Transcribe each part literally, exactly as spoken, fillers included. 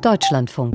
Deutschlandfunk.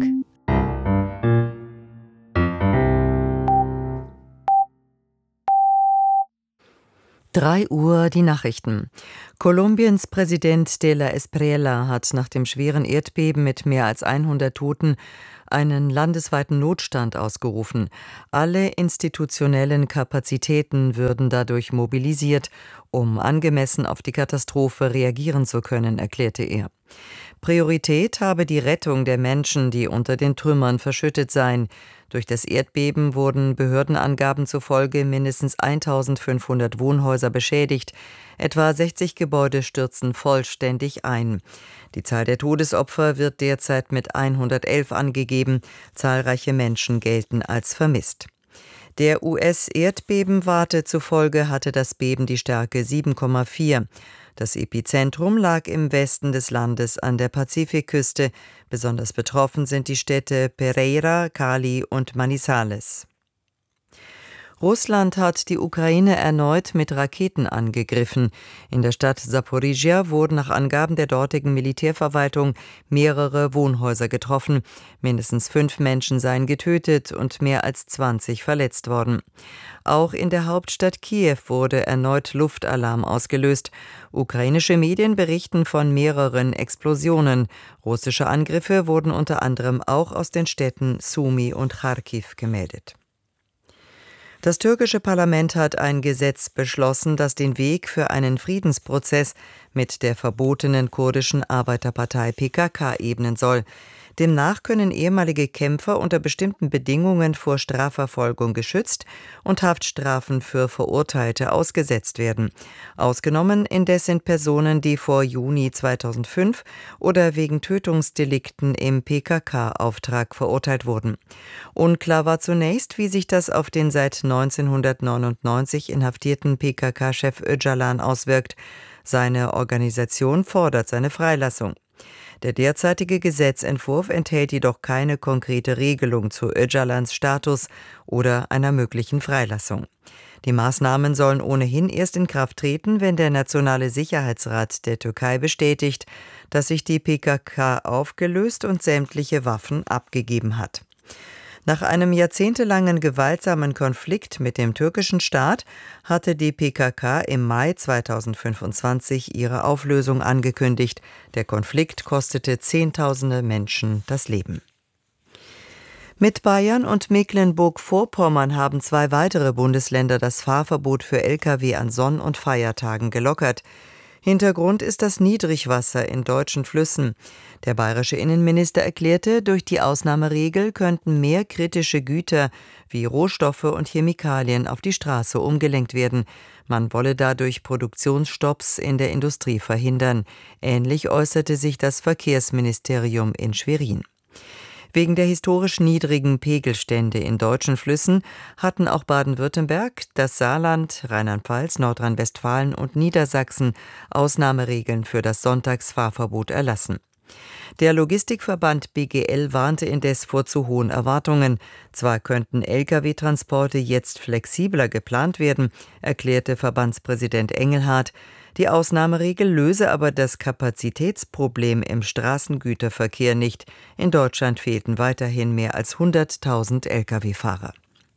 Drei Uhr die Nachrichten. Kolumbiens Präsident de la Espriella hat nach dem schweren Erdbeben mit mehr als hundert Toten einen landesweiten Notstand ausgerufen. Alle institutionellen Kapazitäten würden dadurch mobilisiert, um angemessen auf die Katastrophe reagieren zu können, erklärte er. Priorität habe die Rettung der Menschen, die unter den Trümmern verschüttet seien. Durch das Erdbeben wurden Behördenangaben zufolge mindestens eintausendfünfhundert Wohnhäuser beschädigt. Etwa sechzig Gebäude stürzen vollständig ein. Die Zahl der Todesopfer wird derzeit mit hundertelf angegeben. Zahlreiche Menschen gelten als vermisst. Der U S-Erdbebenwarte zufolge hatte das Beben die Stärke sieben Komma vier. Das Epizentrum lag im Westen des Landes an der Pazifikküste. Besonders betroffen sind die Städte Pereira, Cali und Manizales. Russland hat die Ukraine erneut mit Raketen angegriffen. In der Stadt Saporizhia wurden nach Angaben der dortigen Militärverwaltung mehrere Wohnhäuser getroffen. Mindestens fünf Menschen seien getötet und mehr als zwanzig verletzt worden. Auch in der Hauptstadt Kiew wurde erneut Luftalarm ausgelöst. Ukrainische Medien berichten von mehreren Explosionen. Russische Angriffe wurden unter anderem auch aus den Städten Sumy und Charkiw gemeldet. Das türkische Parlament hat ein Gesetz beschlossen, das den Weg für einen Friedensprozess mit der verbotenen kurdischen Arbeiterpartei P K K ebnen soll. Demnach können ehemalige Kämpfer unter bestimmten Bedingungen vor Strafverfolgung geschützt und Haftstrafen für Verurteilte ausgesetzt werden. Ausgenommen indes sind Personen, die vor Juni zweitausendfünf oder wegen Tötungsdelikten im P K K-Auftrag verurteilt wurden. Unklar war zunächst, wie sich das auf den seit neunzehnhundertneunundneunzig inhaftierten P K K-Chef Öcalan auswirkt. Seine Organisation fordert seine Freilassung. Der derzeitige Gesetzentwurf enthält jedoch keine konkrete Regelung zu Öcalans Status oder einer möglichen Freilassung. Die Maßnahmen sollen ohnehin erst in Kraft treten, wenn der Nationale Sicherheitsrat der Türkei bestätigt, dass sich die P K K aufgelöst und sämtliche Waffen abgegeben hat. Nach einem jahrzehntelangen gewaltsamen Konflikt mit dem türkischen Staat hatte die P K K im Mai zweitausendfünfundzwanzig ihre Auflösung angekündigt. Der Konflikt kostete Zehntausende Menschen das Leben. Mit Bayern und Mecklenburg-Vorpommern haben zwei weitere Bundesländer das Fahrverbot für L K W an Sonn- und Feiertagen gelockert. Hintergrund ist das Niedrigwasser in deutschen Flüssen. Der bayerische Innenminister erklärte, durch die Ausnahmeregel könnten mehr kritische Güter wie Rohstoffe und Chemikalien auf die Straße umgelenkt werden. Man wolle dadurch Produktionsstopps in der Industrie verhindern. Ähnlich äußerte sich das Verkehrsministerium in Schwerin. Wegen der historisch niedrigen Pegelstände in deutschen Flüssen hatten auch Baden-Württemberg, das Saarland, Rheinland-Pfalz, Nordrhein-Westfalen und Niedersachsen Ausnahmeregeln für das Sonntagsfahrverbot erlassen. Der Logistikverband B G L warnte indes vor zu hohen Erwartungen. Zwar könnten L K W-Transporte jetzt flexibler geplant werden, erklärte Verbandspräsident Engelhardt. Die Ausnahmeregel löse aber das Kapazitätsproblem im Straßengüterverkehr nicht. In Deutschland fehlten weiterhin mehr als hunderttausend L K W-Fahrer.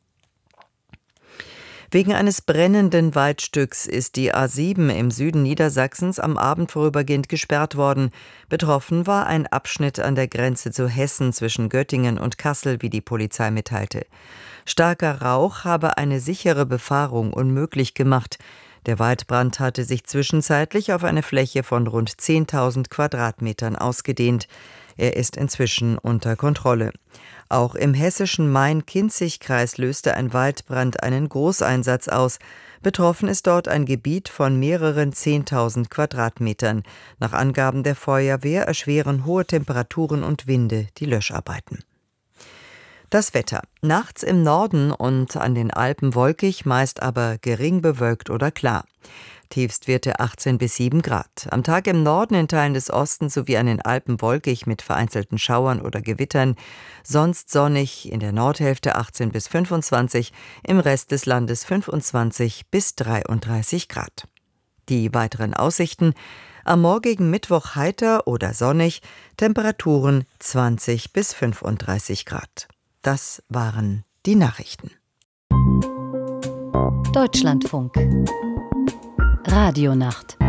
Wegen eines brennenden Waldstücks ist die A sieben im Süden Niedersachsens am Abend vorübergehend gesperrt worden. Betroffen war ein Abschnitt an der Grenze zu Hessen zwischen Göttingen und Kassel, wie die Polizei mitteilte. Starker Rauch habe eine sichere Befahrung unmöglich gemacht. Der Waldbrand hatte sich zwischenzeitlich auf eine Fläche von rund zehntausend Quadratmetern ausgedehnt. Er ist inzwischen unter Kontrolle. Auch im hessischen Main-Kinzig-Kreis löste ein Waldbrand einen Großeinsatz aus. Betroffen ist dort ein Gebiet von mehreren zehntausend Quadratmetern. Nach Angaben der Feuerwehr erschweren hohe Temperaturen und Winde die Löscharbeiten. Das Wetter. Nachts im Norden und an den Alpen wolkig, meist aber gering bewölkt oder klar. Tiefstwerte achtzehn bis sieben Grad. Am Tag im Norden, in Teilen des Ostens sowie an den Alpen wolkig mit vereinzelten Schauern oder Gewittern. Sonst sonnig, in der Nordhälfte achtzehn bis fünfundzwanzig, im Rest des Landes fünfundzwanzig bis dreiunddreißig Grad. Die weiteren Aussichten: Am morgigen Mittwoch heiter oder sonnig, Temperaturen zwanzig bis fünfunddreißig Grad. Das waren die Nachrichten. Deutschlandfunk Radionacht